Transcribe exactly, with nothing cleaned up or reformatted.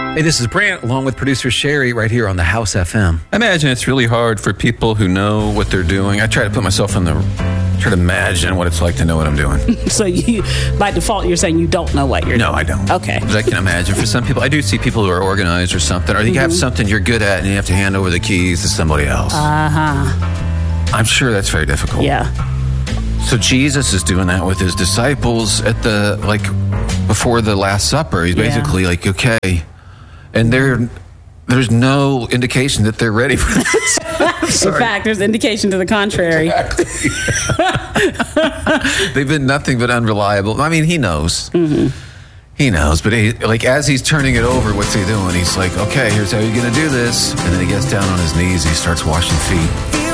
Hey, this is Brant, along with producer Sherry, right here on the House F M. I imagine it's really hard for people who know what they're doing. I try to put myself in the, try to imagine what it's like to know what I'm doing. So you, by default, you're saying you don't know what you're no, doing. I don't. Okay. Because I can imagine for some people, I do see people who are organized or something, or you Mm-hmm. have something you're good at and you have to hand over the keys to somebody else. Uh-huh. I'm sure that's very difficult. Yeah. So Jesus is doing that with his disciples at the, like, before the Last Supper. He's Yeah. basically like, okay. And they're, there's no indication that they're ready for this. In fact, there's indication to the contrary. Exactly. They've been nothing but unreliable. I mean, he knows. Mm-hmm. He knows. But he, like, as he's turning it over, what's he doing? He's like, okay, here's how you're going to do this. And then he gets down on his knees. He starts washing feet.